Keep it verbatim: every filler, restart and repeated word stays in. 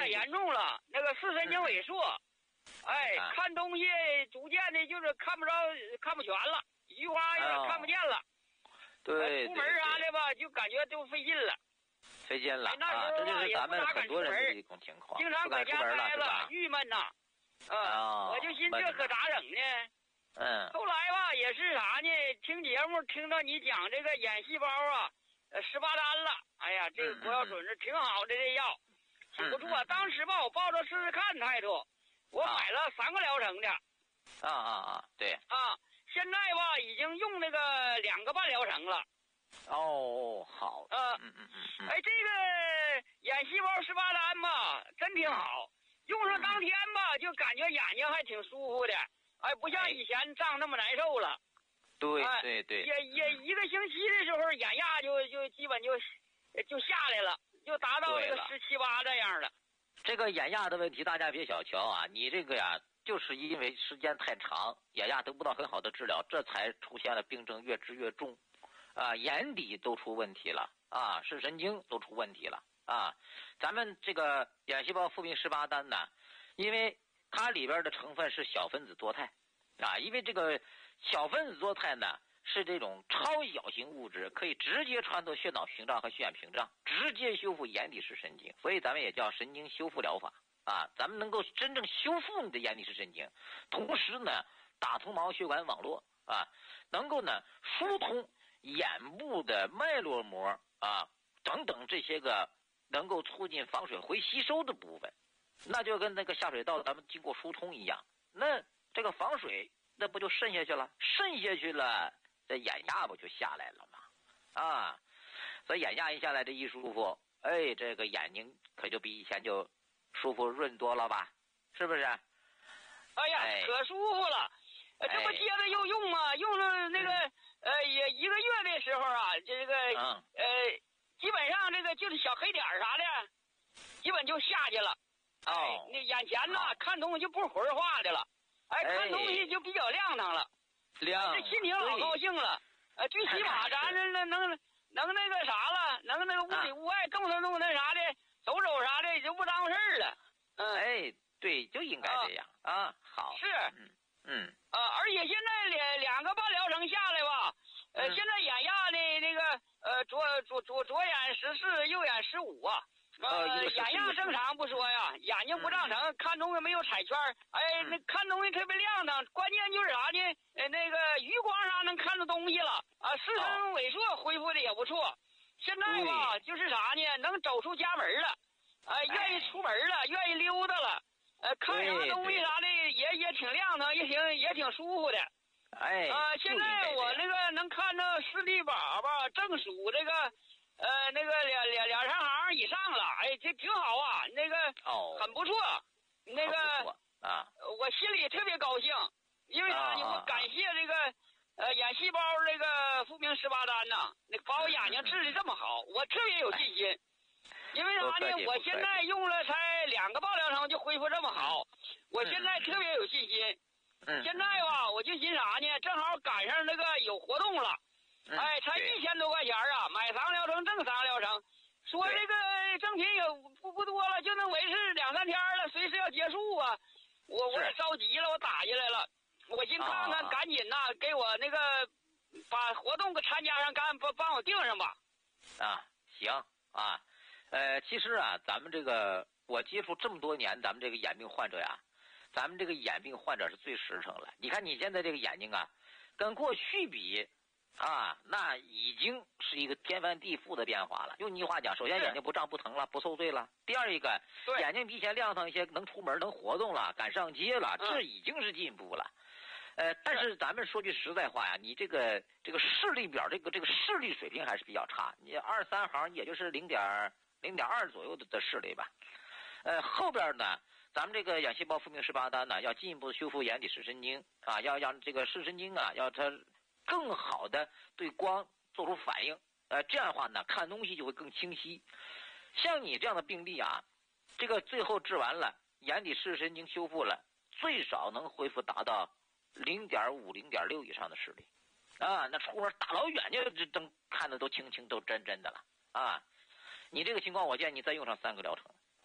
点严重了，那个视神经萎缩，哎，看东西逐渐的就是看不着、看不全了，余花有点看不见了。 对， 出门啥的吧，就感觉都费劲了。 费劲了啊！这就是咱们很多人的一种情况， 经常搁家待着，郁闷呐。啊，我就寻这可咋整呢？ 嗯。 后来吧，也是啥呢？听节目听到你讲这个眼细胞啊，呃，十八单了。哎呀，这个国药准是挺好的，这药挺不错。当时吧，我抱着试试看态度，我买了三个疗程的。 啊啊啊！对。 啊，现在吧，已经用那个两个半疗程了。 哦，好。 呃， 嗯嗯嗯。 哎，这个眼细胞十八单吧，真挺好。用上当天吧，就感觉眼睛还挺舒服的，哎，不像以前胀那么难受了。 对对对。 也也一个星期的时候，眼压就就基本就就下来了，就达到这个十七八这样了。 这个眼压的问题，大家别小瞧啊！你这个呀，就是因为时间太长，眼压得不到很好的治疗，这才出现了病症越治越重，啊，眼底都出问题了啊，视神经都出问题了。啊，咱们这个眼细胞复明十八单呢，因为它里边的成分是小分子多肽，啊，因为这个小分子多肽呢是这种超小型物质，可以直接穿透血脑屏障和血眼屏障，直接修复眼底视神经，所以咱们也叫神经修复疗法啊，咱们能够真正修复你的眼底视神经，同时呢打通毛血管网络啊，能够呢疏通眼部的脉络膜啊等等这些个。能够促进防水回吸收的部分，那就跟那个下水道咱们经过疏通一样，那这个防水那不就渗下去了？渗下去了，这眼压不就下来了吗？啊，所以眼压一下来，这一舒服，哎，这个眼睛可就比以前就舒服润多了吧？是不是？ 哎呀，哎、可舒服了！哎、这不接着又用吗？用了那个、嗯、呃，也一个月的时候啊，这个、嗯、呃。基本上这个就是小黑点啥的，基本就下去了。 哦， 哎、那眼前呢看东西就不浑化的了，哎，看东西就比较亮堂了。 亮， 这心情老高兴了。呃，最起码咱这能能能那个啥了，能那个屋里屋外动动动那啥的，走走啥的就不耽误事儿了。嗯， 哎，对，就应该这样啊。啊好。 是。 嗯嗯。 啊，而且现在两两个半疗程下来吧，呃，嗯、现在眼压的那个。呃，左左左左眼十四，右眼十五啊。呃，眼压正常不说呀，眼睛不胀成，嗯、看东西没有彩圈，哎，嗯、那看东西特别亮堂。关键就是啥呢？呃，那个余光啥能看到东西了啊，视神萎缩恢复的也不错。现在吧，就是啥呢？能走出家门了，哎、呃，愿意出门了，愿意溜达了，呃，看啥东西啥的也也挺亮堂，也挺也挺舒服的。 哎， 啊、呃，现在我那个能看到视力宝宝正数这个，呃，那个两两两三行以上了，哎，这挺好啊，那个哦， 很不错，那个啊， 我心里特别高兴，因为啥呢？我感谢这个呃眼细胞这个复明十八单呐，那把我眼睛治的这么好，我特别有信心。因为啥呢？我现在用了才两个半疗程就恢复这么好，我现在特别有信心。 嗯， 现在吧，我就寻啥呢？正好赶上那个有活动了， 嗯、 哎，才一千多块钱啊，买三个疗程挣三个疗程，说这个赠品也不不多了，就能维持两三天了，随时要结束啊。我我也着急了，我打进来了，我寻看看，赶紧呐，给我那个把活动给参加上，赶紧帮帮我订上吧。 啊，行啊，呃，其实啊，咱们这个我接触这么多年，咱们这个眼病患者呀。咱们这个眼病患者是最实诚了。你看你现在这个眼睛啊，跟过去比，啊，那已经是一个天翻地覆的变化了。用你话讲，首先眼睛不胀不疼了，不受罪了；第二一个，眼睛比以前亮堂一些，能出门能活动了，敢上街了，这已经是进步了。呃，但是咱们说句实在话呀，你这个这个视力表，这个这个视力水平还是比较差。你二三行也就是零点零点二左右的的视力吧。呃，后边呢？咱们这个眼细胞复明十八单呢，要进一步修复眼底视神经啊，要让这个视神经啊，要它更好的对光做出反应，呃，这样的话呢，看东西就会更清晰。像你这样的病例啊，这个最后治完了，眼底视神经修复了，最少能恢复达到零点五、零点六以上的视力，啊，那出门大老远就这灯看的都清清都真真的了啊。你这个情况，我建议你再用上三个疗程。